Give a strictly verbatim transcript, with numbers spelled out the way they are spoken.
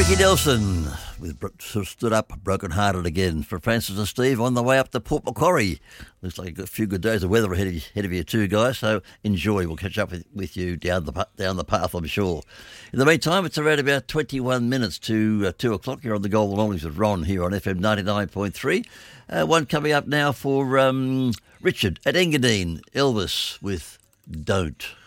Ricky Nelson with Stood Up, Broken Hearted again. For Francis and Steve on the way up to Port Macquarie. Looks like a few good days of weather ahead of you, ahead of you too, guys, so enjoy. We'll catch up with, with you down the down the path, I'm sure. In the meantime, it's around about twenty-one minutes to uh, two o'clock. You're on the Golden Oldies with Ron here on F M ninety-nine point three. Uh, one coming up now for um, Richard at Engadine, Elvis with Don't.